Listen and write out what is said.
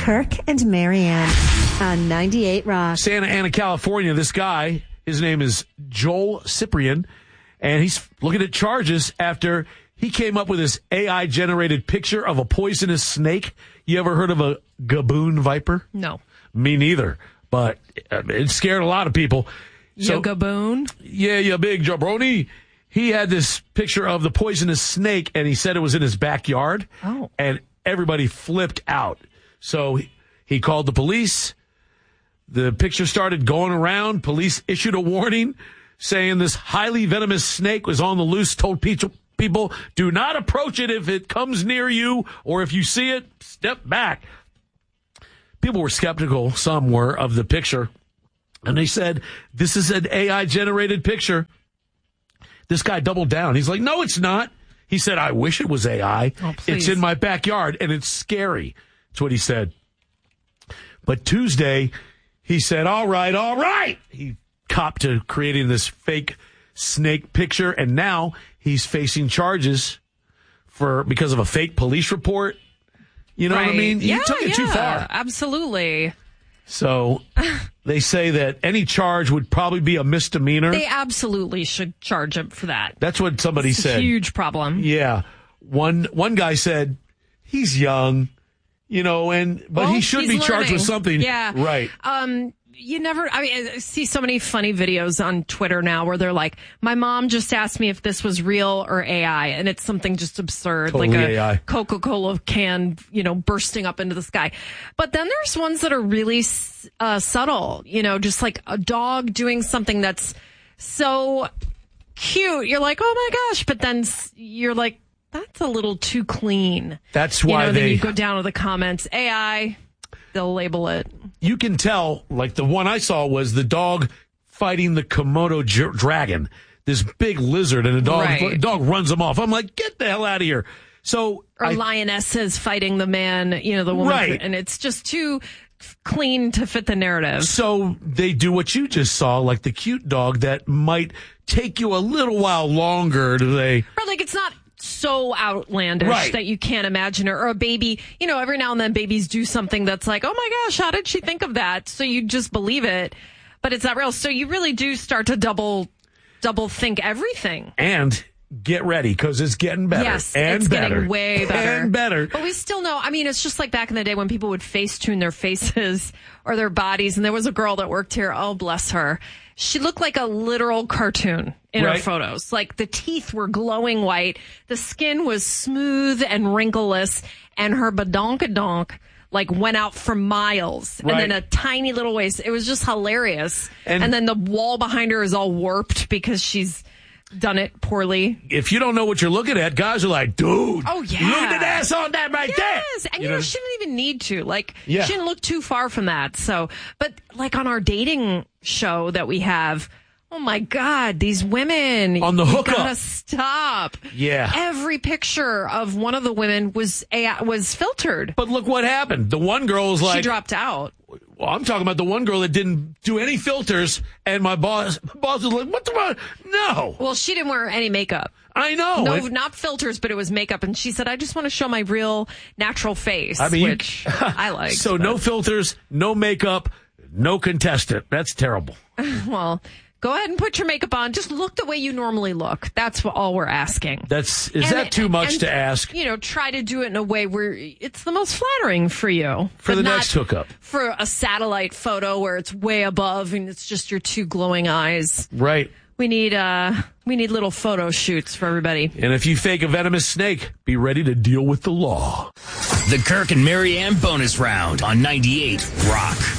Kirk and Marianne on 98 Rock. Santa Ana, California, this guy, his name is Joel Cyprian, and he's looking at charges after he came up with this AI-generated picture of a poisonous snake. You ever heard of a gaboon viper? No. Me neither, but it scared a lot of people. So, gaboon? Yeah, you big jabroni. He had this picture of the poisonous snake, and he said it was in his backyard. Oh. And everybody flipped out. So he called the police. The picture started going around. Police issued a warning saying this highly venomous snake was on the loose, told people, do not approach it if it comes near you, or if you see it, step back. People were skeptical, some were, of the picture. And they said, this is an AI-generated picture. This guy doubled down. He's like, no, it's not. He said, I wish it was AI. Oh, it's in my backyard, and it's scary. That's what he said. But Tuesday, he said, all right. He copped to creating this fake snake picture, and now he's facing charges because of a fake police report. You know what I mean? Yeah, he took it too far. Absolutely. So they say that any charge would probably be a misdemeanor. They absolutely should charge him for that. That's what somebody said. Huge problem. Yeah. One guy said he's young, but he should be charged with something. Yeah. Right. I see so many funny videos on Twitter now where they're like, my mom just asked me if this was real or AI, and it's something just absurd, totally like a AI. Coca-Cola can, bursting up into the sky. But then there's ones that are really subtle, just like a dog doing something that's so cute. You're like, oh my gosh. But then you're like, that's a little too clean. That's why then you go down to the comments, AI, they'll label it. You can tell, like the one I saw was the dog fighting the Komodo dragon, this big lizard, and the dog runs him off. I'm like, get the hell out of here. So, lionesses fighting the man, the woman, right. And it's just too clean to fit the narrative. So they do what you just saw, like the cute dog that might take you a little while longer. Or like it's not so outlandish that you can't imagine it. Or a baby, every now and then babies do something that's like, oh my gosh, how did she think of that? So you just believe it, but it's not real. So you really do start to double think everything. And get ready, because it's getting better. Yes, and it's better. getting way better. And better. But we still know, it's just like back in the day when people would Facetune their faces or their bodies. And there was a girl that worked here, oh bless her. She looked like a literal cartoon in her photos. Like the teeth were glowing white. The skin was smooth and wrinkleless. And her badonkadonk went out for miles. And then a tiny little waist. It was just hilarious. And then the wall behind her is all warped because she's done it poorly. If you don't know what you're looking at, guys are like, dude, oh yeah, look at that ass on that right there. Yes, and she didn't even need to. She Yeah. didn't look too far from that. So, but on our dating show that we have, oh my God, these women on the hookup. Gotta stop. Yeah. Every picture of one of the women was filtered. But look what happened. The one girl was like, she dropped out. Well, I'm talking about the one girl that didn't do any filters, and my boss was like, what's the matter? No. Well, she didn't wear any makeup. I know. No, not filters, but it was makeup. And she said, I just want to show my real natural face, which I like. So no filters, no makeup, no contestant. That's terrible. Well, go ahead and put your makeup on. Just look the way you normally look. That's all we're asking. Is that too much to ask? Try to do it in a way where it's the most flattering for you. For the next hookup. For a satellite photo where it's way above and it's just your two glowing eyes. Right. We need little photo shoots for everybody. And if you fake a venomous snake, be ready to deal with the law. The Kirk and Marianne bonus round on 98 Rock.